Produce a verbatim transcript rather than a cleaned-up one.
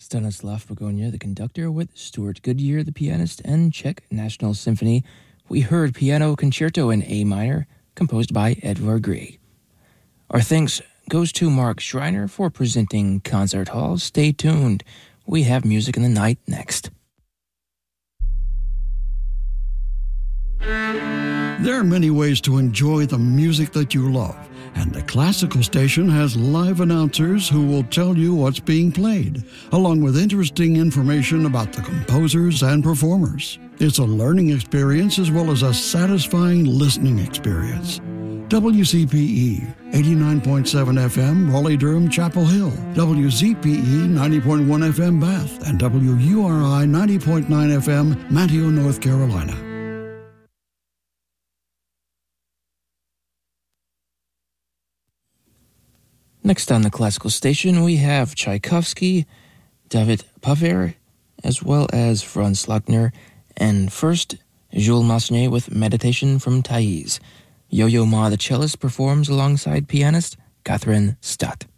Stanislav Begonia, the conductor, with Stuart Goodyear, the pianist, and Czech National Symphony. We heard Piano Concerto in A minor, composed by Edvard Grieg. Our thanks goes to Mark Schreiner for presenting Concert Hall. Stay tuned. We have Music in the Night next. There are many ways to enjoy the music that you love, and the Classical Station has live announcers who will tell you what's being played, along with interesting information about the composers and performers. It's a learning experience as well as a satisfying listening experience. W C P E, eighty-nine point seven F M, Raleigh-Durham, Chapel Hill, W Z P E, ninety point one F M, Bath, and W U R I, ninety point nine F M, Manteo, North Carolina. Next on the Classical Station, we have Tchaikovsky, David Paver, as well as Franz Lachner, and first, Jules Massenet with Meditation from Thais. Yo-Yo Ma, the cellist, performs alongside pianist Catherine Stott.